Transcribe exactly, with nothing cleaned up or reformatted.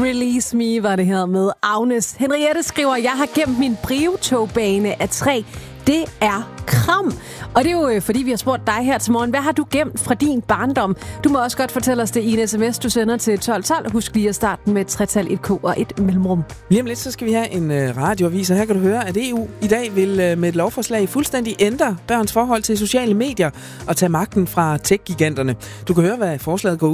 Release Me var det her med Agnes. Henriette skriver, jeg har gemt min brevtogbane af træ. Det er kram. Og det er jo fordi, vi har spurgt dig her til morgen. Hvad har du gemt fra din barndom? Du må også godt fortælle os det i en sms, du sender til tolv tolv. Husk lige at starte med et tretal, et K og et mellemrum. Lige om lidt, så skal vi have en øh, radioavis, og her kan du høre, at E U i dag vil øh, med et lovforslag fuldstændig ændre børns forhold til sociale medier og tage magten fra tech-giganterne. Du kan høre, hvad forslaget går ud